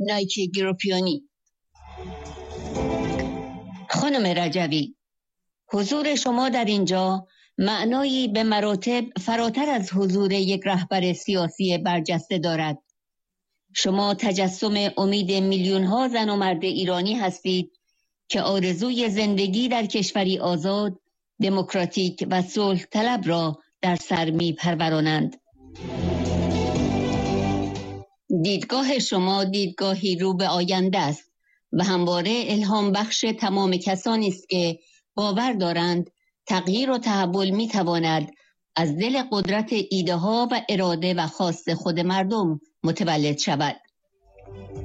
نایکی گروپیانی. خانم رجوی، حضور شما در اینجا معنایی به مراتب فراتر از حضور یک رهبر سیاسی برجسته دارد. شما تجسم امید میلیون ها زن و مرد ایرانی هستید که آرزوی زندگی در کشوری آزاد، دموکراتیک و صلح طلب را در سر می پرورانند. دیدگاه شما دیدگاهی رو به آینده است و همواره الهام بخش تمام کسانی است که باور دارند تغییر و تحول می تواند از دل قدرت ایده ها و اراده و خواست خود مردم متولد شود.